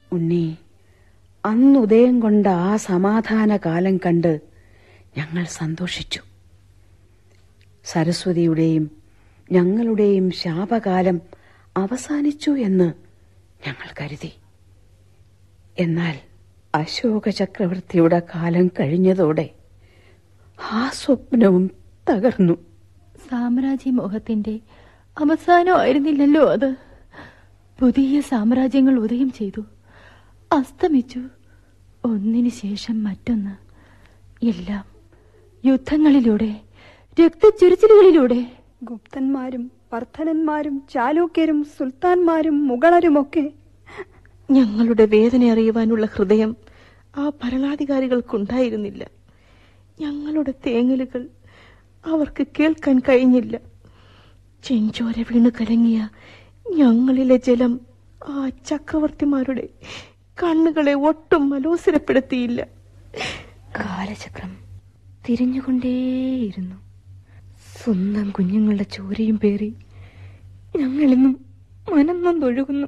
ഉണ്ണി, അന്നുദയം കൊണ്ട ആ സമാധാന കാലം കണ്ട് ഞങ്ങൾ സന്തോഷിച്ചു. സരസ്വതിയുടെയും ഞങ്ങളുടെയും ശാപകാലം അവസാനിച്ചു എന്ന് ഞങ്ങൾ കരുതി. എന്നാൽ അശോക ചക്രവർത്തിയുടെ കാലം കഴിഞ്ഞതോടെ ആ സ്വപ്നവും തകർന്നു. സാമ്രാജ്യമോഹത്തിന്റെ അവസാനമായിരുന്നില്ലല്ലോ അത്. പുതിയ സാമ്രാജ്യങ്ങൾ ഉദയം ചെയ്തു, അസ്തമിച്ചു, ഒന്നിനു ശേഷം മറ്റൊന്ന്. എല്ലാം യുദ്ധങ്ങളിലൂടെ, രക്തച്ചൊരിച്ചിലുകളിലൂടെ. ഗുപ്തന്മാരും വർദ്ധനന്മാരും ചാലൂക്യരും സുൽത്താൻമാരും മുഗളരുമൊക്കെ. ഞങ്ങളുടെ വേദന അറിയുവാനുള്ള ഹൃദയം ആ ഭരണാധികാരികൾക്കുണ്ടായിരുന്നില്ല. ഞങ്ങളുടെ തേങ്ങലുകൾ അവർക്ക് കേൾക്കാൻ കഴിഞ്ഞില്ല. ചെഞ്ചോര വീണു കലങ്ങിയ ഞങ്ങളിലെ ജലം ആ ചക്രവർത്തിമാരുടെ കണ്ണുകളെ ഒട്ടും മലോസരപ്പെടുത്തിയില്ല. കാലചക്രം തിരിഞ്ഞുകൊണ്ടേയിരുന്നു. സ്വന്തം കുഞ്ഞുങ്ങളുടെ ചോരയും പേറി ഞങ്ങളിന്നും മനംനൊന്തൊഴുകുന്നു.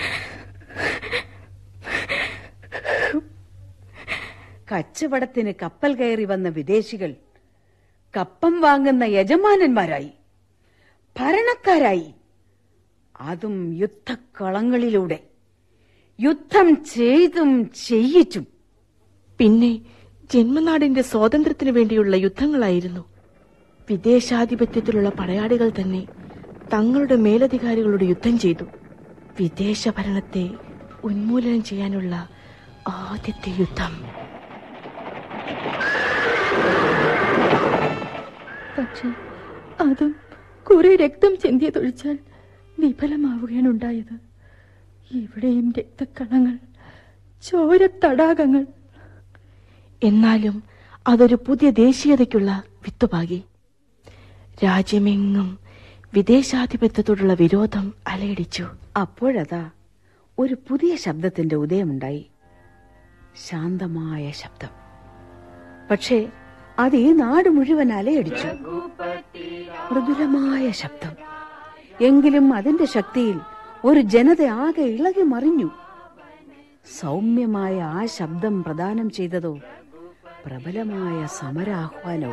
കച്ചവടത്തിന് കപ്പൽ കയറി വന്ന വിദേശികൾ കപ്പം വാങ്ങുന്ന യജമാനന്മാരായി, ഭരണക്കാരായി. അതും യുദ്ധക്കളങ്ങളിലൂടെ, യുദ്ധം ചെയ്തും ചെയ്യിച്ചും. പിന്നെ ജന്മനാടിന്റെ സ്വാതന്ത്ര്യത്തിനു വേണ്ടിയുള്ള യുദ്ധങ്ങളായിരുന്നു. വിദേശാധിപത്യത്തിലുള്ള പടയാളികൾ തന്നെ തങ്ങളുടെ മേലധികാരികളോട് യുദ്ധം ചെയ്തു. വിദേശ ഭരണത്തെ ഉന്മൂലനം ചെയ്യാനുള്ള ആദ്യത്തെ യുദ്ധം. പക്ഷെ അതും കുറെ രക്തം ചിന്തിയതൊഴിച്ചാൽ വിഫലമാവുകയാണ് ഉണ്ടായത്. ഇവിടെയും രക്തക്കണങ്ങൾ, ചോര തടാകങ്ങൾ. എന്നാലും അതൊരു പുതിയ ദേശീയതയ്ക്കുള്ള വിത്തുപാകി. രാജ്യമെങ്ങും വിദേശാധിപത്യത്തോടുള്ള വിരോധം അലയടിച്ചു. അപ്പോഴതാ ഒരു പുതിയ ശബ്ദത്തിന്റെ ഉദയമുണ്ടായി. ശാന്തമായ ശബ്ദം. പക്ഷേ അത് ഈ നാട് മുഴുവൻ അലയടിച്ചു. മൃദുലമായ ശബ്ദം. എങ്കിലും അതിന്റെ ശക്തിയിൽ ഒരു ജനത ആകെ ഇളകി മറിഞ്ഞു. സൗമ്യമായ ആ ശബ്ദം പ്രദാനം ചെയ്തതോ പ്രബലമായ സമരാഹ്വാനവും.